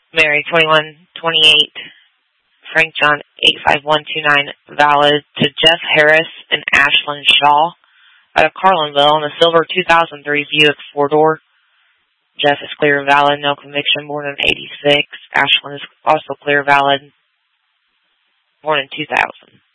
Mary 2128, Frank John 85129, valid to Jeff Harris and Ashlyn Shaw out of Carlinville on a silver 2003 Buick 4-door. Jeff is clear valid, no conviction, born in 86. Ashlyn is also clear valid, born in 2000.